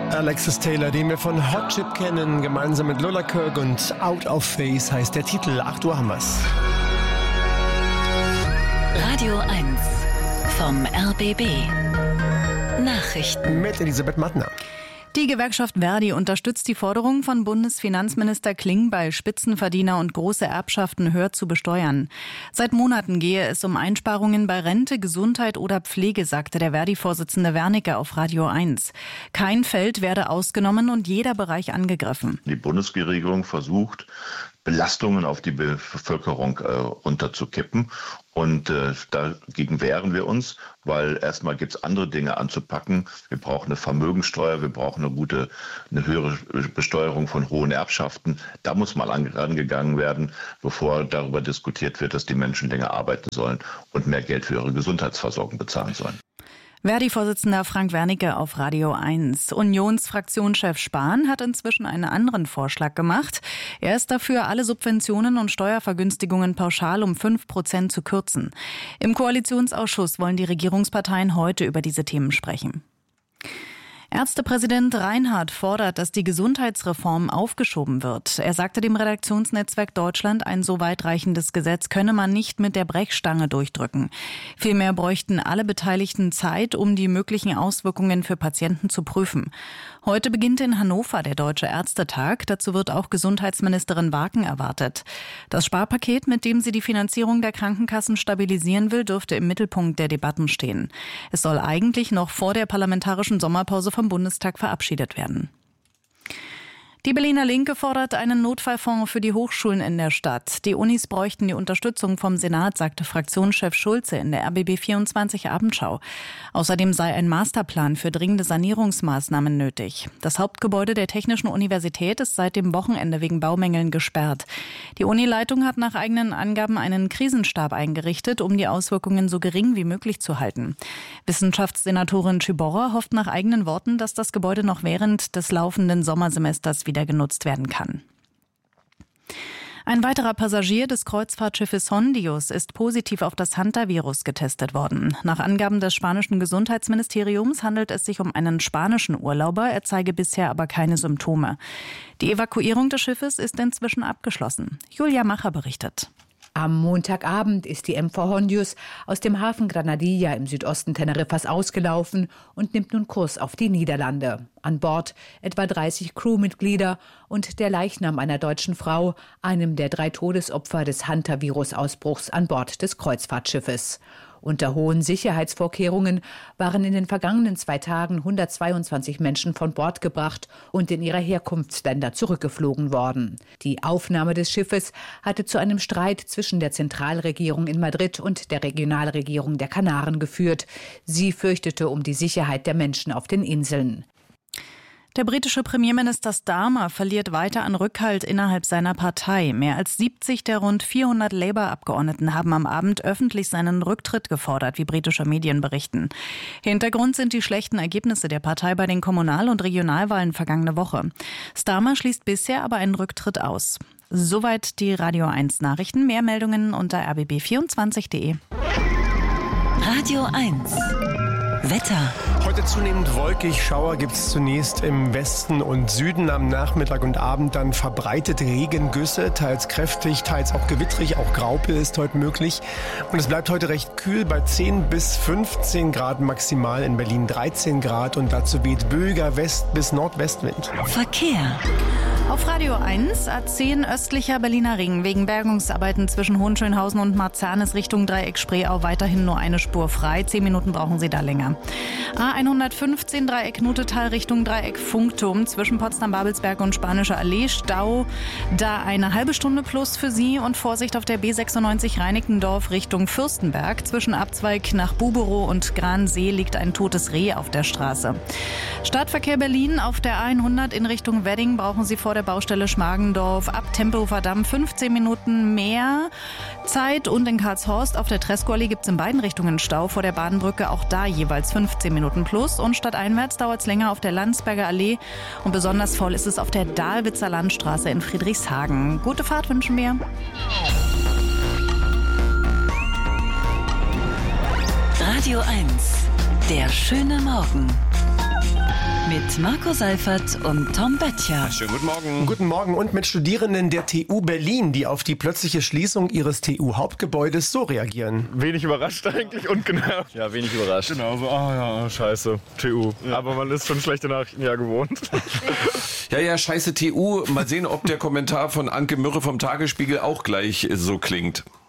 Alexis Taylor, den wir von Hot Chip kennen, gemeinsam mit Lola Kirk, und Out of Phase heißt der Titel. 8 Uhr haben wir's. Radio 1 vom RBB. Nachrichten Mit Elisabeth Mattner. Die Gewerkschaft Verdi unterstützt die Forderung von Bundesfinanzminister Klingbeil, Spitzenverdiener und große Erbschaften höher zu besteuern. Seit Monaten gehe es um Einsparungen bei Rente, Gesundheit oder Pflege, sagte der Verdi-Vorsitzende Wernicke auf Radio 1. Kein Feld werde ausgenommen und jeder Bereich angegriffen. Die Bundesregierung versucht, Belastungen auf die Bevölkerung runterzukippen. Und dagegen wehren wir uns, weil erstmal gibt es andere Dinge anzupacken. Wir brauchen eine Vermögensteuer, wir brauchen eine höhere Besteuerung von hohen Erbschaften. Da muss mal angegangen werden, bevor darüber diskutiert wird, dass die Menschen länger arbeiten sollen und mehr Geld für ihre Gesundheitsversorgung bezahlen sollen. Verdi-Vorsitzender Frank Wernicke auf Radio 1. Unionsfraktionschef Spahn hat inzwischen einen anderen Vorschlag gemacht. Er ist dafür, alle Subventionen und Steuervergünstigungen pauschal um 5% zu kürzen. Im Koalitionsausschuss wollen die Regierungsparteien heute über diese Themen sprechen. Ärztepräsident Reinhardt fordert, dass die Gesundheitsreform aufgeschoben wird. Er sagte dem Redaktionsnetzwerk Deutschland, ein so weitreichendes Gesetz könne man nicht mit der Brechstange durchdrücken. Vielmehr bräuchten alle Beteiligten Zeit, um die möglichen Auswirkungen für Patienten zu prüfen. Heute beginnt in Hannover der Deutsche Ärztetag. Dazu wird auch Gesundheitsministerin Waken erwartet. Das Sparpaket, mit dem sie die Finanzierung der Krankenkassen stabilisieren will, dürfte im Mittelpunkt der Debatten stehen. Es soll eigentlich noch vor der parlamentarischen Sommerpause vom Bundestag verabschiedet werden. Die Berliner Linke fordert einen Notfallfonds für die Hochschulen in der Stadt. Die Unis bräuchten die Unterstützung vom Senat, sagte Fraktionschef Schulze in der RBB24 Abendschau. Außerdem sei ein Masterplan für dringende Sanierungsmaßnahmen nötig. Das Hauptgebäude der Technischen Universität ist seit dem Wochenende wegen Baumängeln gesperrt. Die Unileitung hat nach eigenen Angaben einen Krisenstab eingerichtet, um die Auswirkungen so gering wie möglich zu halten. Wissenschaftssenatorin Schüborrer hofft nach eigenen Worten, dass das Gebäude noch während des laufenden Sommersemesters wieder genutzt werden kann. Ein weiterer Passagier des Kreuzfahrtschiffes Hondius ist positiv auf das Hantavirus getestet worden. Nach Angaben des spanischen Gesundheitsministeriums handelt es sich um einen spanischen Urlauber. Er zeige bisher aber keine Symptome. Die Evakuierung des Schiffes ist inzwischen abgeschlossen. Julia Macher berichtet. Am Montagabend ist die MV Hondius aus dem Hafen Granadilla im Südosten Teneriffas ausgelaufen und nimmt nun Kurs auf die Niederlande. An Bord etwa 30 Crewmitglieder und der Leichnam einer deutschen Frau, einem der 3 Todesopfer des Hantavirus-Ausbruchs an Bord des Kreuzfahrtschiffes. Unter hohen Sicherheitsvorkehrungen waren in den vergangenen 2 Tagen 122 Menschen von Bord gebracht und in ihre Herkunftsländer zurückgeflogen worden. Die Aufnahme des Schiffes hatte zu einem Streit zwischen der Zentralregierung in Madrid und der Regionalregierung der Kanaren geführt. Sie fürchtete um die Sicherheit der Menschen auf den Inseln. Der britische Premierminister Starmer verliert weiter an Rückhalt innerhalb seiner Partei. Mehr als 70 der rund 400 Labour-Abgeordneten haben am Abend öffentlich seinen Rücktritt gefordert, wie britische Medien berichten. Hintergrund sind die schlechten Ergebnisse der Partei bei den Kommunal- und Regionalwahlen vergangene Woche. Starmer schließt bisher aber einen Rücktritt aus. Soweit die Radio 1 Nachrichten. Mehr Meldungen unter rbb24.de. Radio 1 Wetter. Heute zunehmend wolkig, Schauer gibt es zunächst im Westen und Süden, am Nachmittag und Abend dann verbreitet Regengüsse, teils kräftig, teils auch gewittrig, auch Graupel ist heute möglich. Und es bleibt heute recht kühl bei 10 bis 15 Grad maximal, in Berlin 13 Grad und dazu weht böiger West- bis Nordwestwind. Verkehr. Auf Radio 1, A10 östlicher Berliner Ring. Wegen Bergungsarbeiten zwischen Hohenschönhausen und Marzahn Richtung Dreieck Spreeau weiterhin nur eine Spur frei. 10 Minuten brauchen Sie da länger. A115 Dreieck Nutetal Richtung Dreieck Funkturm zwischen Potsdam-Babelsberg und Spanische Allee. Stau da eine halbe Stunde plus für Sie und Vorsicht auf der B96 Reinickendorf Richtung Fürstenberg. Zwischen Abzweig nach Buberow und Gransee liegt ein totes Reh auf der Straße. Stadtverkehr Berlin auf der A100 in Richtung Wedding brauchen Sie vor der Baustelle Schmargendorf ab Tempelhofer Damm 15 Minuten mehr Zeit und in Karlshorst auf der Tresco-Allee gibt es in beiden Richtungen Stau, vor der Bahnbrücke auch da jeweils 15 Minuten plus und stadteinwärts dauert es länger auf der Landsberger Allee und besonders voll ist es auf der Dahlwitzer Landstraße in Friedrichshagen. Gute Fahrt wünschen wir. Radio 1, der schöne Morgen mit mit Marco Seifert und Tom Böttcher. Schönen guten Morgen. Guten Morgen und mit Studierenden der TU Berlin, die auf die plötzliche Schließung ihres TU-Hauptgebäudes so reagieren. Wenig überrascht eigentlich und genervt. Ja, wenig überrascht. Genau, so, scheiße, TU. Ja. Aber man ist schon schlechte Nachrichten ja gewohnt. Ja, scheiße TU. Mal sehen, ob der Kommentar von Anke Mürre vom Tagesspiegel auch gleich so klingt.